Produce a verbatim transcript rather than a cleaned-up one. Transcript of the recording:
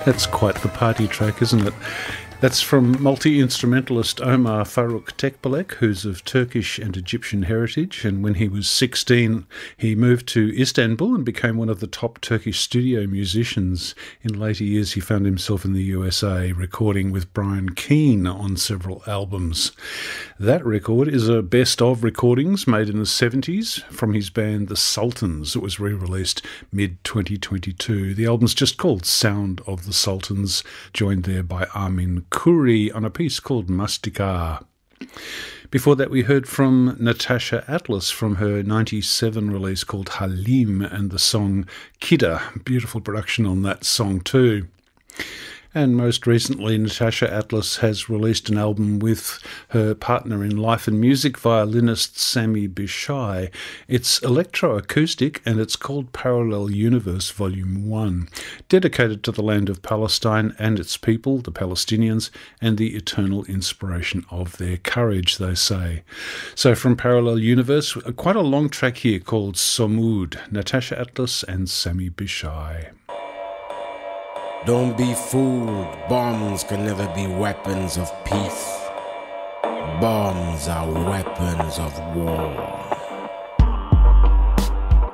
That's quite the party track, isn't it? That's from multi-instrumentalist Omar Faruk Tekbalek, who's of Turkish and Egyptian heritage, and when he was sixteen he moved to Istanbul and became one of the top Turkish studio musicians. In later years he found himself in the U S A, recording with Brian Keane on several albums. That record is a best-of recordings made in the seventies from his band The Sultans. It was re-released mid twenty twenty-two. The album's just called Sound of the Sultans, joined there by Armin Kuri on a piece called Mastika. Before that we heard from Natasha Atlas from her ninety-seven release called Halim and the song Kida. Beautiful production on that song too. And most recently, Natasha Atlas has released an album with her partner in life and music, violinist Sami Bishai. It's electroacoustic and it's called Parallel Universe Volume one, dedicated to the land of Palestine and its people, the Palestinians, and the eternal inspiration of their courage, they say. So from Parallel Universe, quite a long track here called Somud, Natasha Atlas and Sami Bishai. Don't be fooled, bombs can never be weapons of peace. Bombs are weapons of war.